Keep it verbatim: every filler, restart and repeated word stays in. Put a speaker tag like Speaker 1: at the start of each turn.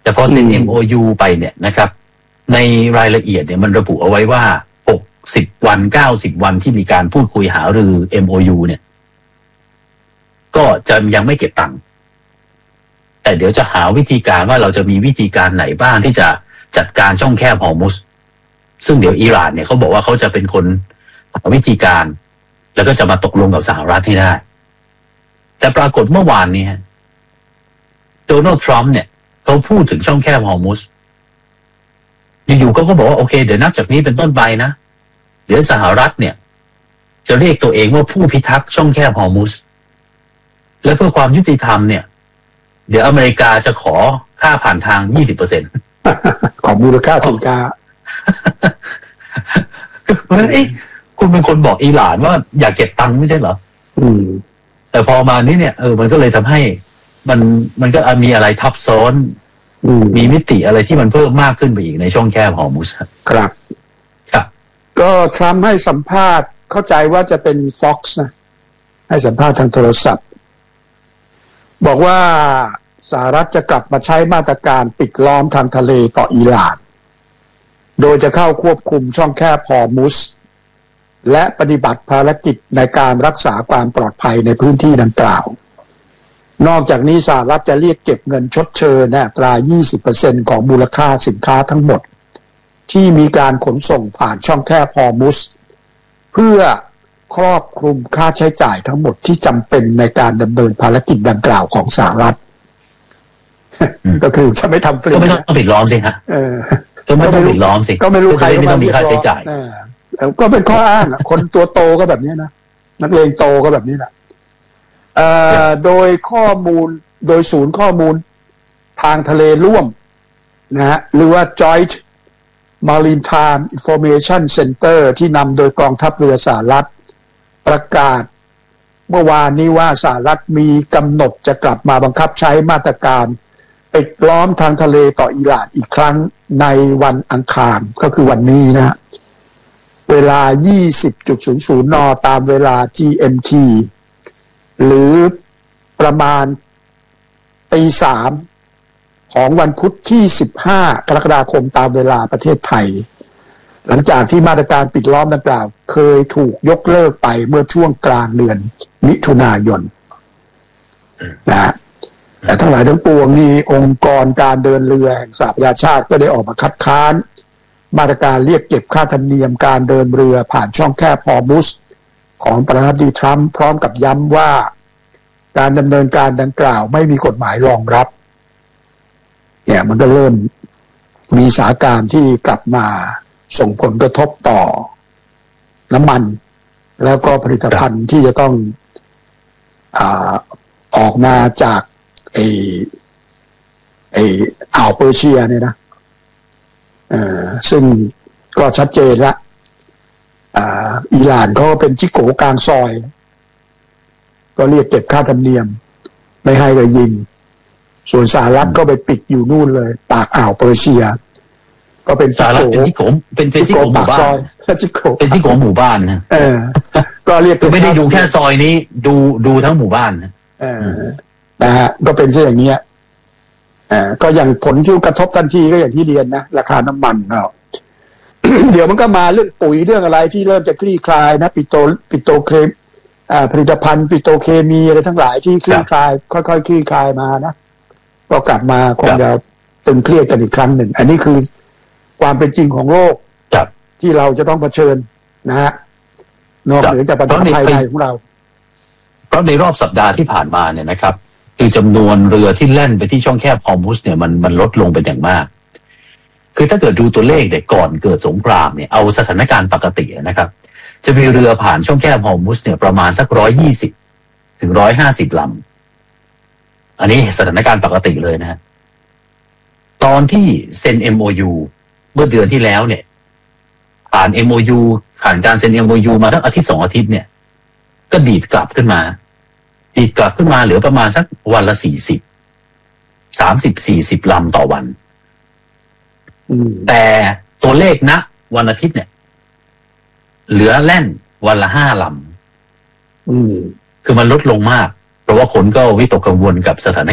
Speaker 1: แต่พอเซ็น เอ็ม โอ ยู ไปเนี่ยนะครับในรายละเอียดเนี่ยมันระบุเอาไว้ว่าหกสิบวันเก้าสิบวันที่มีการพูดคุยหารือ เอ็ม โอ ยู เนี่ยก็จะยังไม่เก็บตังค์แต่เดี๋ยวจะหาวิธีการว่าเราจะมีวิธีการไหนบ้างที่จะจัดการช่องแคบฮอร์มุซซึ่งเดี๋ยวอิหร่านเนี่ยเขาบอกว่าเขาจะเป็นคนหาวิธีการแล้วก็จะมาตกลงกับสหรัฐให้ได้แต่ปรากฏเมื่อวานนี้โดนัลด์ทรัมป์เนี่ยเขาพูดถึงช่องแคบฮอร์มุซอยู่ๆเขาก็บอกว่าโอเคเดี๋ยวนับจากนี้เป็นต้นไปนะเดี๋ยวสหรัฐเนี่ยจะเรียกตัวเองว่าผู้พิทักษ์ช่องแคบฮอร์มุซและเพื่อความยุติธรรมเนี่ยเดี๋ยวอเมริกาจะขอค่าผ่านทาง ยี่สิบเปอร์เซ็นต์
Speaker 2: ของมูลค่าสินค้า
Speaker 1: เพราะฉะนั้นเอ๊ะคุณเป็นคนบอกอิหร่านว่าอยากเก็บตังค์ไม่ใช่เหรอ
Speaker 2: อืม
Speaker 1: แต่พอมานี้เนี่ยเออมันก็เลยทำให้มันมันก็มีอะไรทับซ้อนมีมิติอะไรที่มันเพิ่มมากขึ้นไปอีกในช่องแคบฮอร์มุซ
Speaker 2: ครับ
Speaker 1: ครับ
Speaker 2: ก็ทรัมป์ให้สัมภาษณ์เข้าใจว่าจะเป็น Fox นะให้สัมภาษณ์ทางโทรศัพท์บอกว่าสหรัฐจะกลับมาใช้มาตรการปิดล้อมทางทะเลต่ออิหร่านโดยจะเข้าควบคุมช่องแคบฮอร์มุซและปฏิบัติภารกิจในการรักษาความปลอดภัยในพื้นที่ดังกล่าวนอกจากนี้สหรัฐจะเรียกเก็บเงินชดเชยในอัตรา ยี่สิบเปอร์เซ็นต์ ของมูลค่าสินค้าทั้งหมดที่มีการขนส่งผ่านช่องแคบฮอร์มุซเพื่อครอบคลุมค่าใช้จ่ายทั้งหมดที่จำเป็นในการดำเนินภารกิจดังกล่าวของสหรัฐก็คือจะไม่ทำฟรี
Speaker 1: ก็ไม่ต้องปิดล้อมสิฮะก็ไม่ต้องปิดล้อมสิ
Speaker 2: ก็ไม่รู้ใคร
Speaker 1: ไม่ต้องมีค่าใช้จ่าย
Speaker 2: ก็เป็นข้ออ้างคนตัวโตก็แบบนี้นะนักเลงโตก็แบบนี้แหละโดยข้อมูลโดยศูนย์ข้อมูลทางทะเลร่วมนะฮะหรือว่า Joint Maritime Information Center ที่นำโดยกองทัพเรือสหรัฐประกาศเมื่อวานนี้ว่าสหรัฐมีกำหนดจะกลับมาบังคับใช้มาตรการปิดล้อมทางทะเลต่ออิหร่านอีกครั้งในวันอังคารก็คือวันนี้นะเวลา ยี่สิบนาฬิกา นตามเวลา จี เอ็ม ที หรือประมาณตีสามของวันพุธที่สิบห้ากรกฎาคมตามเวลาประเทศไทยหลังจากที่มาตรการปิดล้อมดังกล่าวเคยถูกยกเลิกไปเมื่อช่วงกลางเดือนมิถุนายนนะแต่ทั้งหลายทั้งปวงนี้องค์กรการเดินเรือแห่งสหประชาชาติก็ได้ออกมาคัดค้านมาตรการเรียกเก็บค่าธรรมเนียมการเดินเรือผ่านช่องแคบฮอร์มุซของประธานาธิบดีทรัมป์พร้อมกับย้ำว่าการดำเนินการดังกล่าวไม่มีกฎหมายรองรับเนี่ยมันก็เริ่มมีสถานการณ์ที่กลับมาส่งผลกระทบต่อน้ำมันแล้วก็ผลิตภัณฑ์ที่จะต้องอ่าออกมาจากไอ้ไอ้อ่าวเปอร์เซียเนี่ยนะเอ่อซึ่งก็ชัดเจนละอ่าอิหร่านก็เป็นจิโกกลางซอยก็เรียกเก็บค่าธรรมเนียมไม่ให้ก็ยิงส่วนสหรัฐก็ไปปิดอยู่นู่นเลยปากอ่าวเปอร์เซียก็เป็น
Speaker 1: สหรัฐเป็นจิโกเป็นเป็นจิโกหมู่บ้านเป็นจิโกหมู่บ้านนะ
Speaker 2: เออก็เรียก
Speaker 1: คือไม่ได้ดูแค่ซอยนี้ดูดูทั้งหมู่บ้านนะ
Speaker 2: เออนะฮะก็เป็นเช่นอย่างเงี้ยอ่าก็อย่างผลที่กระทบทันทีก็อย่างที่เรียนนะราคาน้ำมันเนาะ เดี๋ยวมันก็มาเรื่องปุ๋ยเรื่องอะไรที่เริ่มจะคลี่คลายนะปิโตรปิโตรเคมอ่าผลิตภัณฑ์ปิโตรเคมีอะไรทั้งหลายที่คลี่คลายค่อยๆคลี่คลายมานะก็กลับมาคงจะตึงเครียดกันอีกครั้งหนึ่งอันนี้คือความเป็นจริงของโลกที่เราจะต้องเผชิญนะฮะนอกเหนือจากปัญหาภายในของเรา
Speaker 1: เพราะในรอบสัปดาห์ที่ผ่านมาเนี่ยนะครับคือจำนวนเรือที่แล่นไปที่ช่องแคบฮอร์มุซเนี่ยมันมันลดลงเป็นอย่างมากคือถ้าเกิดดูตัวเลขเนี่ยก่อนเกิดสงครามเนี่ยเอาสถานการณ์ปกตินะครับจะมีเรือผ่านช่องแคบฮอร์มุซเนี่ยประมาณสักร้อยยี่สิบถึงร้อยห้าสิบลำอันนี้สถานการณ์ปกติเลยนะฮะตอนที่เซ็น เอ็ม โอ ยู เมื่อเดือนที่แล้วเนี่ยผ่าน เอ็ม โอ ยู ผ่านการเซ็น เอ็ม โอ ยู มาสักอาทิตย์สองอาทิตย์เนี่ยก็ดีดกลับขึ้นมาดีดกลับขึ้นมาเหลือประมาณสักวันละสี่สิบสามสิบสี่สิบลำต่อวันแต่ตัวเลขณวันอาทิตย์เนี่ยเหลือแล่นวันละห้าลำคือมันลดลงมากเพราะว่าคนก็วิตกกังวลกับสถาน